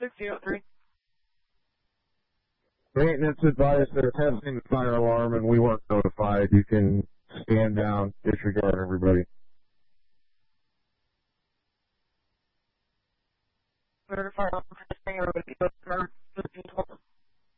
6003. Maintenance advised they're testing the fire alarm, and we weren't notified. You can stand down, disregard everybody. Fire alarm testing or with the customer.